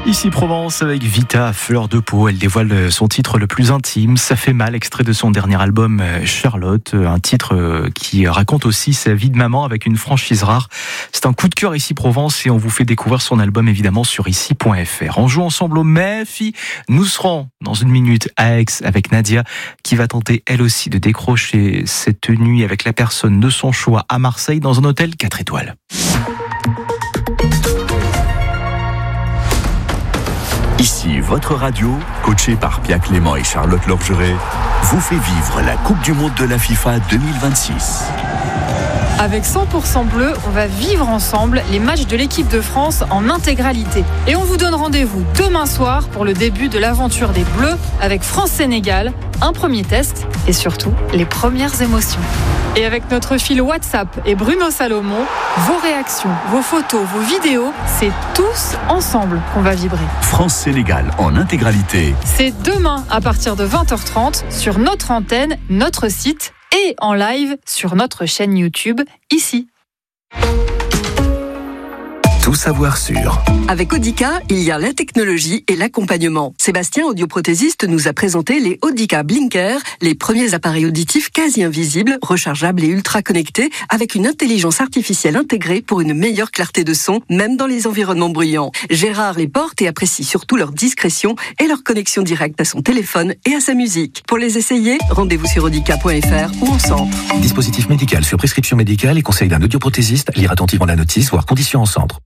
Ici Provence avec Vita, fleur de peau. Elle dévoile son titre le plus intime, Ça fait mal, extrait de son dernier album Charlotte, un titre qui raconte aussi sa vie de maman avec une franchise rare. C'est un coup de cœur Ici Provence et on vous fait découvrir son album évidemment sur ici.fr. On joue ensemble au MEFI. Nous serons dans une minute à Aix avec Nadia qui va tenter elle aussi de décrocher cette nuit avec la personne de son choix à Marseille dans un hôtel 4 étoiles. Ici, votre radio, coachée par Pia Clément et Charlotte Lorgeret, vous fait vivre la Coupe du Monde de la FIFA 2026. Avec 100% bleu, on va vivre ensemble les matchs de l'équipe de France en intégralité. Et on vous donne rendez-vous demain soir pour le début de l'aventure des Bleus avec France-Sénégal, un premier test et surtout les premières émotions. Et avec notre fil WhatsApp et Bruno Salomon, vos réactions, vos photos, vos vidéos, c'est tous ensemble qu'on va vibrer. France-Sénégal en intégralité. C'est demain à partir de 20h30 sur notre antenne, notre site et en live sur notre chaîne YouTube, ici. Tout savoir sur. Avec Audica, il y a la technologie et l'accompagnement. Sébastien, audioprothésiste, nous a présenté les Audica Blinker, les premiers appareils auditifs quasi invisibles, rechargeables et ultra connectés, avec une intelligence artificielle intégrée pour une meilleure clarté de son, même dans les environnements bruyants. Gérard les porte et apprécie surtout leur discrétion et leur connexion directe à son téléphone et à sa musique. Pour les essayer, rendez-vous sur audica.fr ou en centre. Dispositif médical sur prescription médicale et conseil d'un audioprothésiste. Lire attentivement la notice, voire conditions en centre.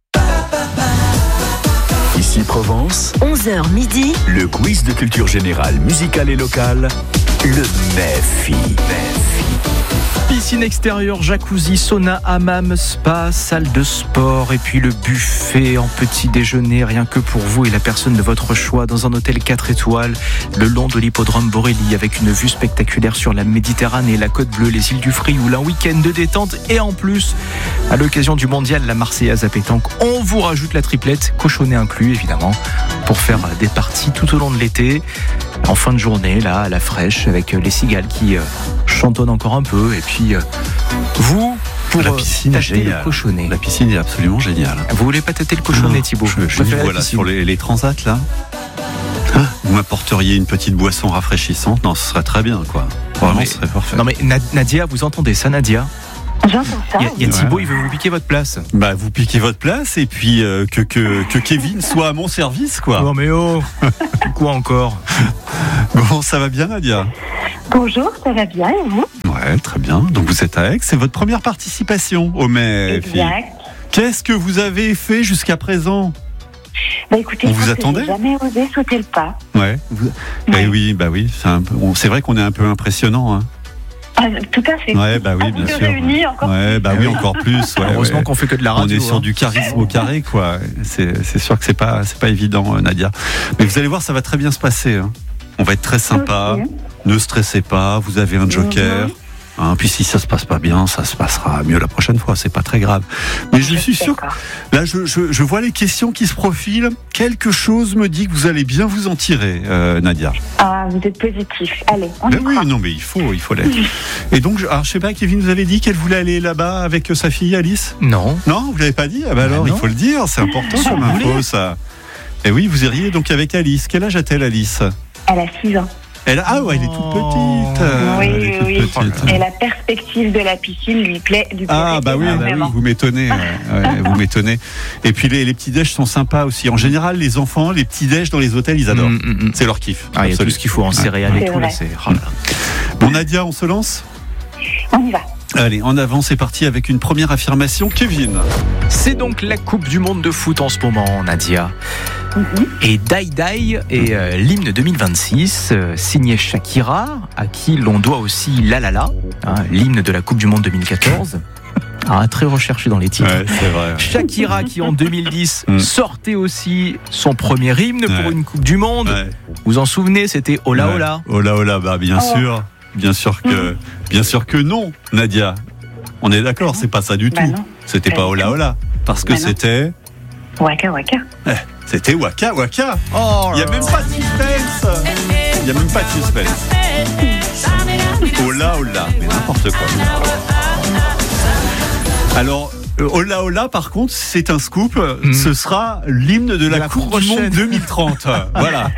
Ici Provence, 11h midi, le quiz de culture générale, musicale et locale, le MEFI. Piscine extérieure, jacuzzi, sauna, hammam, spa, salle de sport et puis le buffet en petit déjeuner rien que pour vous et la personne de votre choix dans un hôtel 4 étoiles le long de l'hippodrome Borély avec une vue spectaculaire sur la Méditerranée, la Côte Bleue, les îles du Frioul, un week-end de détente et en plus, à l'occasion du mondial, la Marseillaise à pétanque, on vous rajoute la triplette, cochonnet inclus évidemment, pour faire des parties tout au long de l'été, en fin de journée là à la fraîche avec les cigales qui chantonnent encore un peu et puis vous pour la piscine est tâter géniale. Le cochonnet. La piscine est absolument géniale. Vous voulez pas tâter le cochonnet, Thibaut? Je vous vois là sur les transats là. Vous m'apporteriez une petite boisson rafraîchissante, non, ce serait très bien quoi. Vraiment, ce serait parfait. Non mais Nadia, vous entendez ça, Nadia? J'entends ça. Il y a Thibaut, il veut vous piquer votre place. Bah vous piquez votre place et puis que Kevin soit à mon service quoi. Oh mais oh. Quoi encore? Bon, ça va bien Nadia? Bonjour, ça va bien et vous? Ouais, très bien. Donc vous êtes à Aix, c'est votre première participation au MEFI. Exact. Qu'est-ce que vous avez fait jusqu'à présent? Bah écoutez, On vous attendait? j'ai jamais osé sauter le pas. Ouais. Ouais. Oui, c'est vrai qu'on est un peu impressionnant. Hein. Ah, tout à fait. Ouais, bah oui, À bien vous sûr. deux réunis, encore Ouais, bah oui, encore plus. Ouais, Heureusement ouais. qu'on fait que de la radio. On est sur du charisme au carré, quoi. C'est sûr que c'est pas évident, Nadia. Mais vous allez voir, ça va très bien se passer. Hein. On va être très sympa. Ok. Ne stressez pas. Vous avez un joker. Hein, puis si ça se passe pas bien, ça se passera mieux la prochaine fois. C'est pas très grave. Mais je suis sûr. D'accord. Là, je vois les questions qui se profilent. Quelque chose me dit que vous allez bien vous en tirer, Nadia. Ah, vous êtes positif. Allez, on y Ben oui, croit. non, mais il faut l'être. Et donc, alors, je sais pas, Kevin vous avait dit qu'elle voulait aller là-bas avec sa fille Alice? Non. Non, vous l'avez pas dit? Ah bah alors, non. il faut le dire, c'est important comme info, ça. Et oui, vous iriez donc avec Alice. Quel âge a-t-elle, Alice? Elle a 6 ans. Ah ouais, elle est toute petite. Oui, Elle est toute oui. petite. Et la perspective de la piscine lui plaît. Ah bah oui, énormément. vous m'étonnez. Ouais, vous m'étonnez. Et puis les petits déj sont sympas aussi. En général, les enfants, les petits déj dans les hôtels, ils adorent. C'est leur kiff. Ah, il y a tout ce qu'il faut en céréales et C'est tout. vrai. Là, c'est... Oh là là. Bon, Nadia, on se lance? On y va. Allez, en avant, c'est parti avec une première affirmation. Kevin. C'est donc la Coupe du Monde de foot en ce moment, Nadia. Et Dai Dai est l'hymne 2026, signé Shakira, à qui l'on doit aussi La La La, l'hymne de la Coupe du Monde 2014. Très recherché dans les titres. Ouais, c'est vrai. Shakira qui en 2010 sortait aussi son premier hymne pour Ouais. une Coupe du Monde. Ouais. Vous en souvenez, c'était Ola Ola. Ola Ola, bah bien sûr. Bien sûr que non, Nadia. On est d'accord, c'est pas ça du tout. Bah non. C'était pas Ola Ola. Parce que Bah non. c'était. Waka Waka. C'était Waka Waka. Oh, Il n'y a même pas de suspense. Il n'y a même pas de suspense. Ola Ola, mais n'importe quoi. Alors, Hola Hola, par contre, c'est un scoop. Ce sera l'hymne de la Coupe du Monde 2030. Voilà.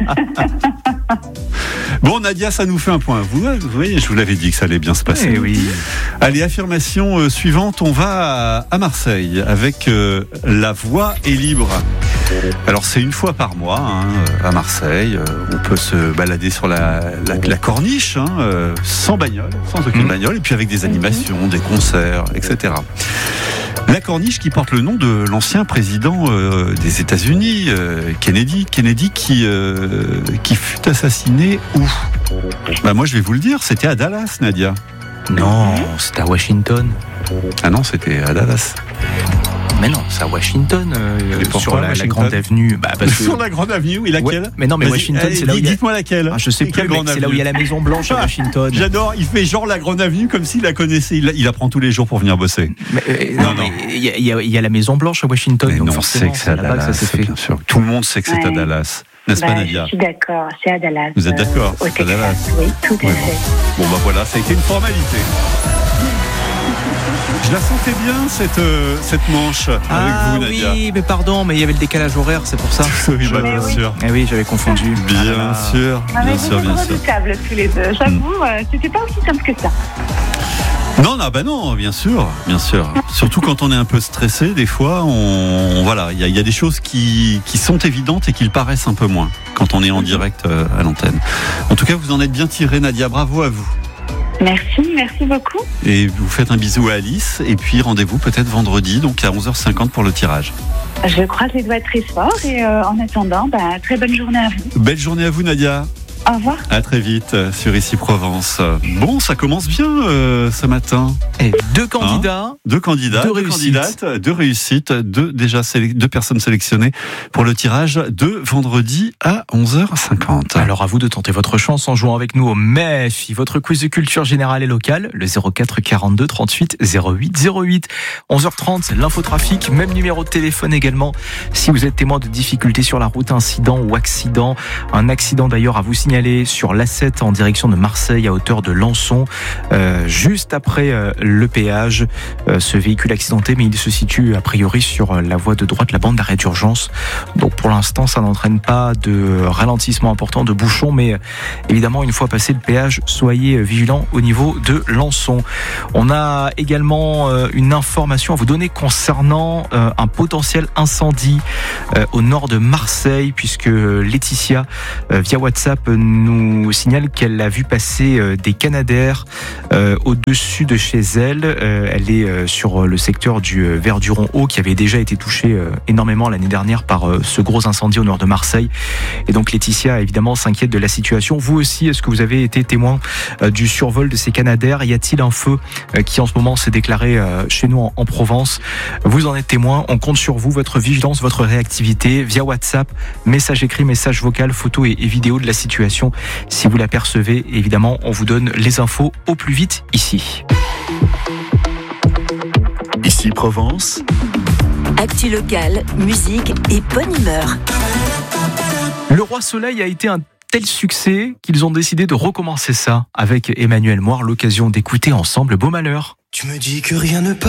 Bon, Nadia, ça nous fait un point. Vous voyez, je vous l'avais dit que ça allait bien se passer. Oui. Allez, affirmation suivante. On va à Marseille avec La Voix est libre. Alors, c'est une fois par mois à Marseille. On peut se balader sur la corniche, sans bagnole, sans aucune bagnole, et puis avec des animations, des concerts, etc. La corniche qui porte le nom de l'ancien président des États-Unis, Kennedy qui fut assassiné où ? Moi je vais vous le dire, c'était à Dallas, Nadia. Non, c'était à Washington. Ah non, c'était à Dallas. Mais non, c'est à Washington, sur la grande avenue. Sur la grande avenue, oui, laquelle ? Ouais, mais non, mais Washington, c'est là où il y a... Dites-moi laquelle. Je sais plus, c'est là où il y a la Maison Blanche à Washington. J'adore, il fait genre la grande avenue comme s'il la connaissait. Il apprend tous les jours pour venir bosser. Non. Il y a la Maison Blanche à Washington. Mais donc non, forcément, c'est à Dallas, là-bas que ça s'est fait. bien sûr. Tout le monde sait que c'est à Dallas. N'est-ce pas, Nadia ? Je suis d'accord, c'est à Dallas. Vous êtes d'accord ? Au C'est à Texas. Dallas. Oui, tout à fait. Bon, voilà, ça a été une formalité. Je la sentais bien, cette manche, avec vous, Nadia. Oui, mais pardon, mais il y avait le décalage horaire, c'est pour ça. Oui, bien sûr. Eh oui, j'avais confondu. Bien sûr, bien sûr. Redoutables tous les deux. J'avoue, c'était pas aussi simple que ça. Non, bien sûr. Surtout quand on est un peu stressé, des fois, il y a des choses qui sont évidentes et qui le paraissent un peu moins quand on est en direct à l'antenne. En tout cas, vous en êtes bien tiré, Nadia. Bravo à vous. Merci beaucoup. Et vous faites un bisou à Alice. Et puis rendez-vous peut-être vendredi, donc à 11h50 pour le tirage. Je croise les doigts très fort et en attendant, très bonne journée à vous. Belle journée à vous, Nadia. Au revoir. À très vite sur Ici Provence. Bon, ça commence bien ce matin. Et deux candidats, deux candidates, deux réussites, deux personnes sélectionnées pour le tirage de vendredi à 11h50. Alors à vous de tenter votre chance en jouant avec nous au MEFI, votre quiz de culture générale et locale, le 04 42 38 08 08. 11h30, l'infotrafic, même numéro de téléphone également. Si vous êtes témoin de difficultés sur la route, incident ou accident, un accident d'ailleurs à vous signaler sur l'A7 en direction de Marseille à hauteur de Lançon, juste après le péage. Ce véhicule accidenté, mais il se situe a priori sur la voie de droite, la bande d'arrêt d'urgence. Donc pour l'instant, ça n'entraîne pas de ralentissement important, de bouchon, mais évidemment, une fois passé le péage, soyez vigilants au niveau de Lançon. On a également une information à vous donner concernant un potentiel incendie au nord de Marseille, puisque Laetitia, via WhatsApp, nous signale qu'elle a vu passer des Canadair au-dessus de chez elle. Elle est sur le secteur du Verduron Haut, qui avait déjà été touché énormément l'année dernière par ce gros incendie au nord de Marseille. Et donc Laetitia, évidemment, s'inquiète de la situation. Vous aussi, est-ce que vous avez été témoin du survol de ces Canadair ? Y a-t-il un feu qui en ce moment s'est déclaré chez nous en Provence ? Vous en êtes témoin. On compte sur vous, votre vigilance, votre réactivité via WhatsApp, message écrit, message vocal, photo et vidéo de la situation. Si vous l'apercevez, évidemment, on vous donne les infos au plus vite ici. Ici Provence. Actu locale, musique et bonne humeur. Le Roi Soleil a été un tel succès qu'ils ont décidé de recommencer ça avec Emmanuel Moir, l'occasion d'écouter ensemble Beau Malheur. Tu me dis que rien ne passe.